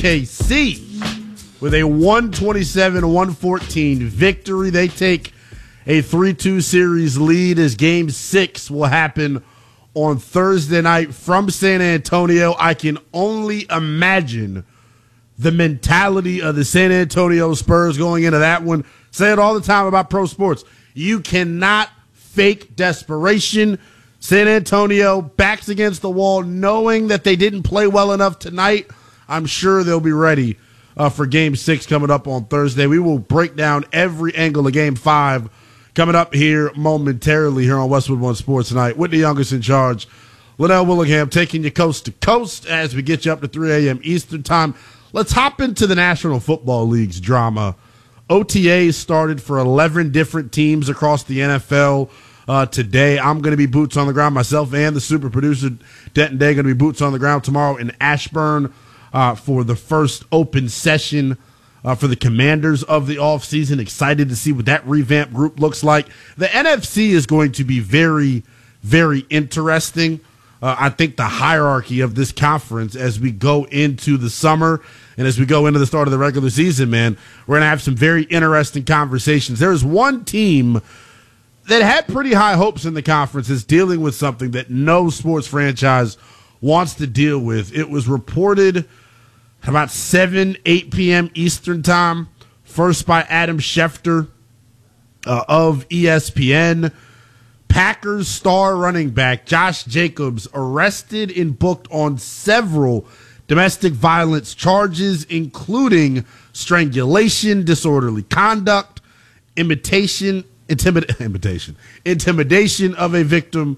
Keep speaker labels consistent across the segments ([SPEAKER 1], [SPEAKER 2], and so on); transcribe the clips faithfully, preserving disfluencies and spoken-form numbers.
[SPEAKER 1] K C with a one twenty-seven to one fourteen victory. They take a three two series lead as game six will happen on Thursday night from San Antonio. I can only imagine the mentality of the San Antonio Spurs going into that one. Say it all the time about pro sports. You cannot fake desperation. San Antonio backs against the wall, knowing that they didn't play well enough tonight. I'm sure they'll be ready uh, for game six coming up on Thursday. We will break down every angle of game five coming up here momentarily here on Westwood One Sports tonight. Whitney Youngest in charge. Linnell Willingham taking you coast to coast as we get you up to three a.m. Eastern time. Let's hop into the National Football League's drama. O T As started for eleven different teams across the N F L uh, today. I'm going to be boots on the ground. Myself and the super producer, Denton Day, going to be boots on the ground tomorrow in Ashburn uh, for the first open session uh, for the Commanders of the offseason. Excited to see what that revamped group looks like. The N F C is going to be very, very interesting. Uh, I think the hierarchy of this conference as we go into the summer and as we go into the start of the regular season, man, we're going to have some very interesting conversations. There's one team that had pretty high hopes in the conference is dealing with something that no sports franchise wants to deal with. It was reported about seven, eight p.m. Eastern time, first by Adam Schefter uh, of E S P N. Packers star running back Josh Jacobs arrested and booked on several domestic violence charges, including strangulation, disorderly conduct, imitation, intimid- imitation, intimidation of a victim.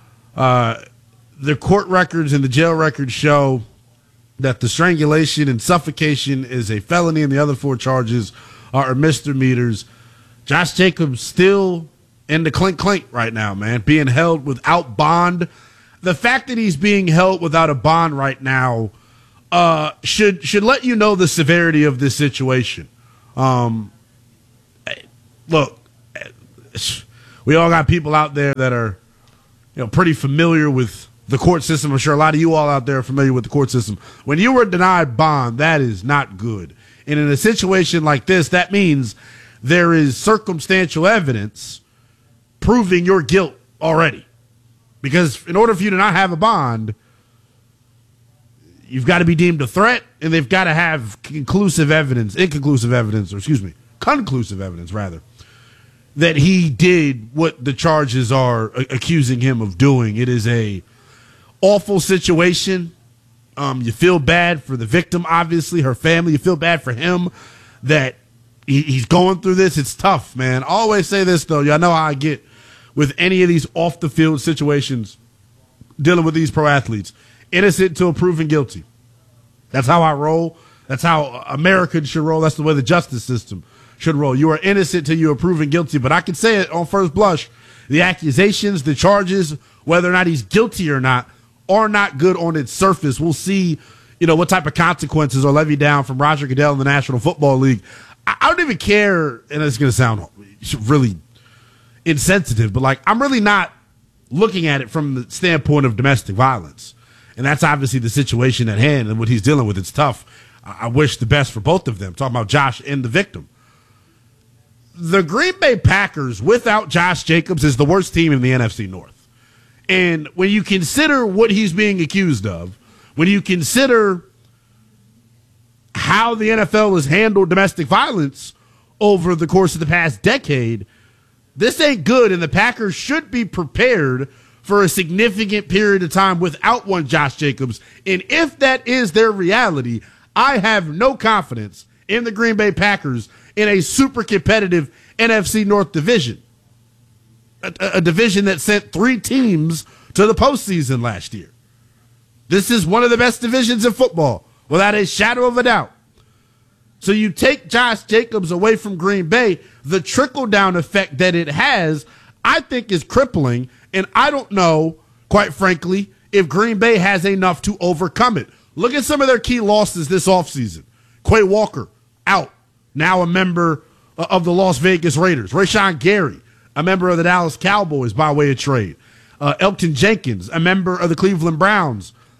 [SPEAKER 1] Uh, the court records and the jail records show that the strangulation and suffocation is a felony, and the other four charges are misdemeanors. Josh Jacobs still in the clink clink right now, man, being held without bond. The fact that he's being held without a bond right now uh, should should let you know the severity of this situation. Um, look, we all got people out there that are, you know, pretty familiar with the court system. I'm sure a lot of you all out there are familiar with the court system. When you were denied bond, that is not good. And in a situation like this, that means there is circumstantial evidence proving your guilt already. Because in order for you to not have a bond, you've got to be deemed a threat, and they've got to have conclusive evidence, inconclusive evidence, or excuse me, conclusive evidence, rather, that he did what the charges are accusing him of doing. It is a awful situation. Um, you feel bad for the victim, obviously, her family. You feel bad for him that he, he's going through this. It's tough, man. I always say this, though. Y'all know how I get with any of these off-the-field situations dealing with these pro athletes. Innocent until proven guilty. That's how I roll. That's how Americans should roll. That's the way the justice system should roll. You are innocent till you are proven guilty. But I can say it on first blush. The accusations, the charges, whether or not he's guilty or not, are not good on its surface. We'll see, you know, what type of consequences are levied down from Roger Goodell in the National Football League. I, I don't even care, and it's going to sound really insensitive, but like, I'm really not looking at it from the standpoint of domestic violence. And that's obviously the situation at hand and what he's dealing with. It's tough. I, I wish the best for both of them. Talking about Josh and the victim. The Green Bay Packers without Josh Jacobs is the worst team in the N F C North. And when you consider what he's being accused of, when you consider how the N F L has handled domestic violence over the course of the past decade, this ain't good, and the Packers should be prepared for a significant period of time without one Josh Jacobs. And if that is their reality, I have no confidence in the Green Bay Packers in a super competitive N F C North division, a, a division that sent three teams to the postseason last year. This is one of the best divisions in football, without a shadow of a doubt. So you take Josh Jacobs away from Green Bay, the trickle-down effect that it has, I think, is crippling, and I don't know, quite frankly, if Green Bay has enough to overcome it. Look at some of their key losses this offseason. Quay Walker, out, now a member of the Las Vegas Raiders. Rashawn Gary, a member of the Dallas Cowboys by way of trade. Uh, Elton Jenkins, a member of the Cleveland Browns.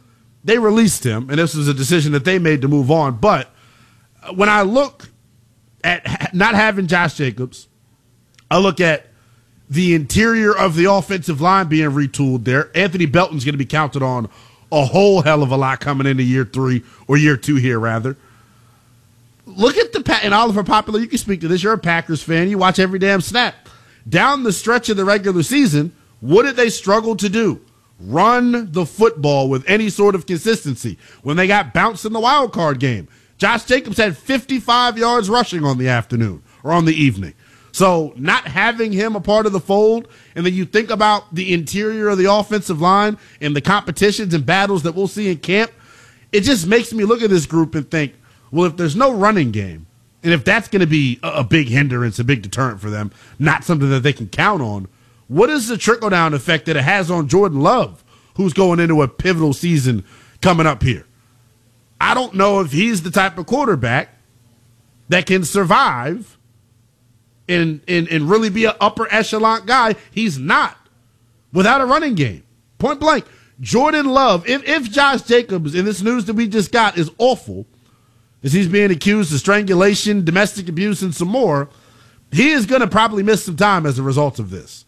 [SPEAKER 1] they released him, and this was a decision that they made to move on. But when I look at not having Josh Jacobs, I look at the interior of the offensive line being retooled there. Anthony Belton's going to be counted on a whole hell of a lot coming into year three, or year two here, rather. Look at the – and Oliver Popular, you can speak to this. You're a Packers fan. You watch every damn snap. Down the stretch of the regular season, what did they struggle to do? Run the football with any sort of consistency. When they got bounced in the wild card game, Josh Jacobs had fifty-five yards rushing on the afternoon or on the evening. So not having him a part of the fold, and then you think about the interior of the offensive line and the competitions and battles that we'll see in camp, it just makes me look at this group and think, well, if there's no running game, and if that's going to be a big hindrance, a big deterrent for them, not something that they can count on, what is the trickle-down effect that it has on Jordan Love, who's going into a pivotal season coming up here? I don't know if he's the type of quarterback that can survive and, and, and really be an upper echelon guy. He's not without a running game. Point blank. Jordan Love, if, if Josh Jacobs, and this news that we just got is awful, as he's being accused of strangulation, domestic abuse, and some more, he is going to probably miss some time as a result of this.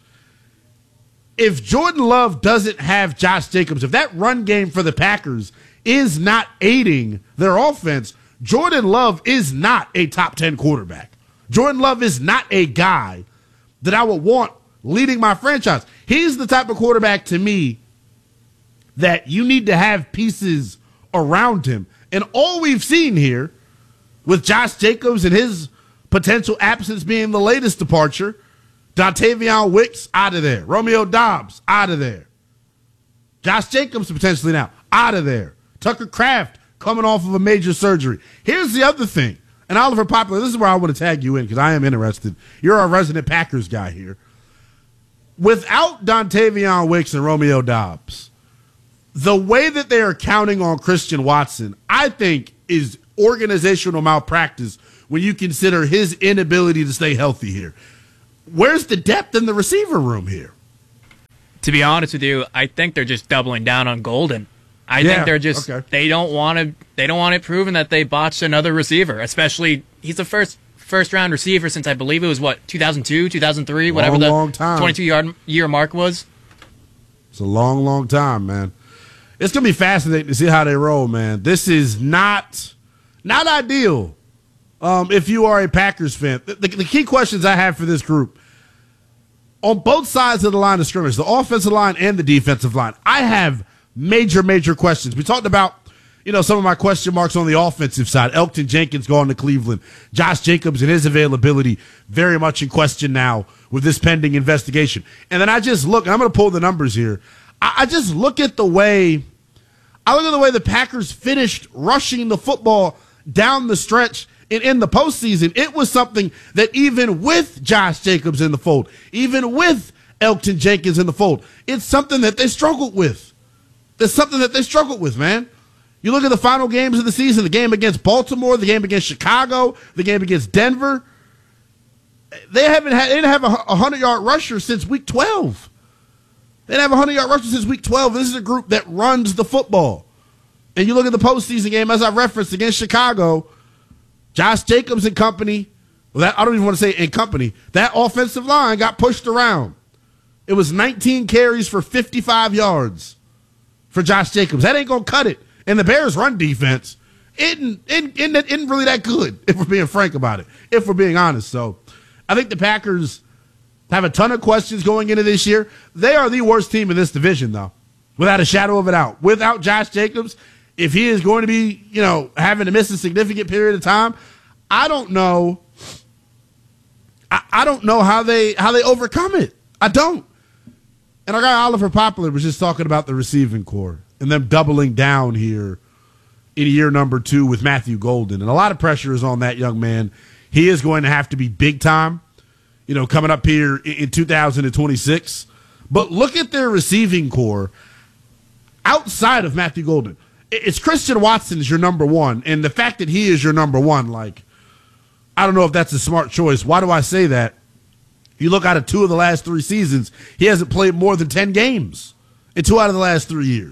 [SPEAKER 1] If Jordan Love doesn't have Josh Jacobs, if that run game for the Packers is not aiding their offense, Jordan Love is not a top ten quarterback. Jordan Love is not a guy that I would want leading my franchise. He's the type of quarterback to me that you need to have pieces around him. And all we've seen here with Josh Jacobs and his potential absence being the latest departure, Dontavion Wicks, out of there. Romeo Doubs, out of there. Josh Jacobs, potentially now, out of there. Tucker Kraft, coming off of a major surgery. Here's the other thing. And Oliver Popular, this is where I want to tag you in because I am interested. You're our resident Packers guy here. Without Dontavion Wicks and Romeo Doubs, the way that they are counting on Christian Watson, I think, is organizational malpractice when you consider his inability to stay healthy here. Where's the depth in the receiver room here?
[SPEAKER 2] To be honest with you, I think they're just doubling down on Golden. I
[SPEAKER 1] yeah,
[SPEAKER 2] think they're just
[SPEAKER 1] okay.
[SPEAKER 2] they don't want to they don't want it proven that they botched another receiver. Especially he's the first first round receiver since I believe it was what two thousand two, two thousand three, whatever the
[SPEAKER 1] long time.
[SPEAKER 2] twenty-two yard year mark was.
[SPEAKER 1] It's a long, long time, man. It's gonna be fascinating to see how they roll, man. This is not not ideal. Um, if you are a Packers fan, the, the, the key questions I have for this group on both sides of the line of scrimmage, the offensive line and the defensive line, I have major, major questions. We talked about, you know, some of my question marks on the offensive side. Elgton Jenkins going to Cleveland. Josh Jacobs and his availability very much in question now with this pending investigation. And then I just look, and I'm going to pull the numbers here. I, I just look at the way, I look at the way the Packers finished rushing the football down the stretch and in the postseason. It was something that even with Josh Jacobs in the fold, even with Elgton Jenkins in the fold, it's something that they struggled with. There's something that they struggled with, man. You look at the final games of the season, the game against Baltimore, the game against Chicago, the game against Denver. They haven't had, they didn't have a hundred-yard rusher since week twelve. They didn't have a hundred-yard rusher since week twelve. This is a group that runs the football. And you look at the postseason game, as I referenced, against Chicago, Josh Jacobs and company, well, that, I don't even want to say in company, that offensive line got pushed around. It was nineteen carries for fifty-five yards for Josh Jacobs. That ain't going to cut it. And the Bears' run defense isn't, isn't, isn't, isn't really that good, if we're being frank about it, if we're being honest. So I think the Packers have a ton of questions going into this year. They are the worst team in this division, though, without a shadow of a doubt. Without Josh Jacobs, if he is going to be, you know, having to miss a significant period of time, I don't know. I, I don't know how they how they overcome it. I don't. And our guy Oliver Popular was just talking about the receiving core and them doubling down here in year number two with Matthew Golden. And a lot of pressure is on that young man. He is going to have to be big time, you know, coming up here in two thousand twenty-six. But look at their receiving core outside of Matthew Golden. It's Christian Watson is your number one. And the fact that he is your number one, like, I don't know if that's a smart choice. Why do I say that? You look out of two of the last three seasons, he hasn't played more than ten games in two out of the last three years.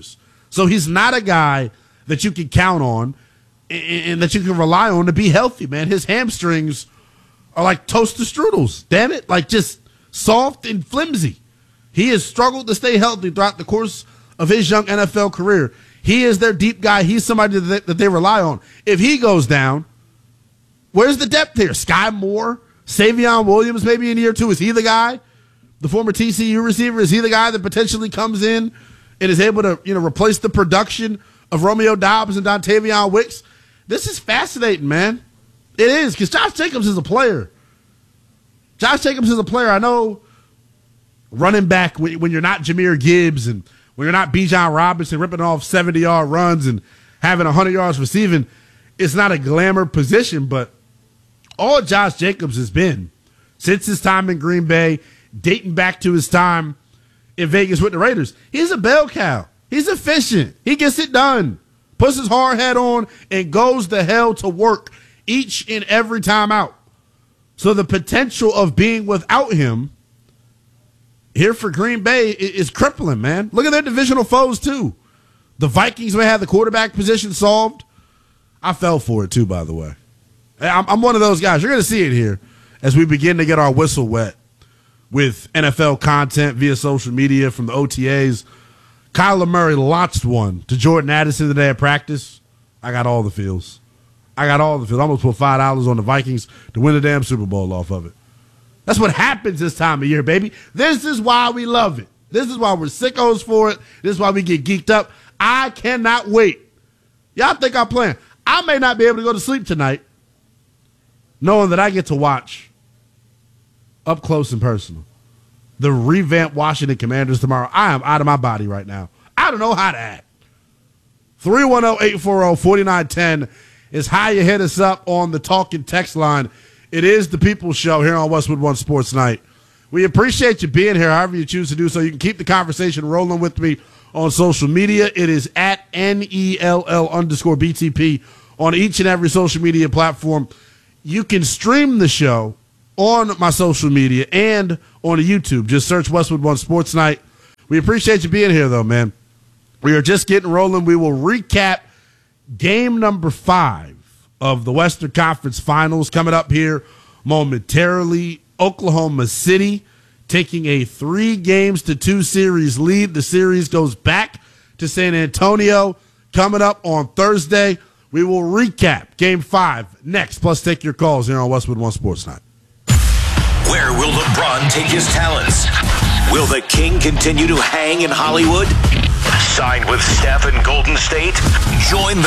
[SPEAKER 1] So he's not a guy that you can count on and, and that you can rely on to be healthy, man. His hamstrings are like toaster strudels. Damn it. Like just soft and flimsy. He has struggled to stay healthy throughout the course of his young N F L career. He is their deep guy. He's somebody that they, that they rely on. If he goes down, where's the depth here? Sky Moore, Savion Williams maybe in year two. Is he the guy? The former T C U receiver, is he the guy that potentially comes in and is able to, you know, replace the production of Romeo Doubs and Dontavion Wicks? This is fascinating, man. It is, because Josh Jacobs is a player. Josh Jacobs is a player. I know running back, when you're not Jahmyr Gibbs and when you're not Bijan Robinson ripping off seventy-yard runs and having one hundred yards receiving, it's not a glamour position, but all Josh Jacobs has been since his time in Green Bay, dating back to his time in Vegas with the Raiders, he's a bell cow. He's efficient. He gets it done, puts his hard hat on, and goes the hell to work each and every time out. So the potential of being without him here for Green Bay is crippling, man. Look at their divisional foes, too. The Vikings may have the quarterback position solved. I fell for it, too, by the way. I'm, I'm one of those guys. You're going to see it here as we begin to get our whistle wet with N F L content via social media from the O T As. Kyler Murray launched one to Jordan Addison today at practice. I got all the feels. I got all the feels. I almost put five dollars on the Vikings to win the damn Super Bowl off of it. That's what happens this time of year, baby. This is why we love it. This is why we're sickos for it. This is why we get geeked up. I cannot wait. Y'all think I'm playing. I may not be able to go to sleep tonight knowing that I get to watch up close and personal the revamped Washington Commanders tomorrow. I am out of my body right now. I don't know how to act. three one zero, eight four zero, four nine one zero is how you hit us up on the talking text line. It is the People's Show here on Westwood One Sports Night. We appreciate you being here, however you choose to do so. You can keep the conversation rolling with me on social media. It is at N E L L underscore B T P on each and every social media platform. You can stream the show on my social media and on YouTube. Just search Westwood One Sports Night. We appreciate you being here, though, man. We are just getting rolling. We will recap game number five of the Western Conference Finals coming up here momentarily. Oklahoma City taking a three games to two series lead. The series goes back to San Antonio coming up on Thursday. We will recap game five next, plus take your calls here on Westwood One Sports Night.
[SPEAKER 3] Where will LeBron take his talents? Will the King continue to hang in Hollywood? Sign with Steph in Golden State? Join the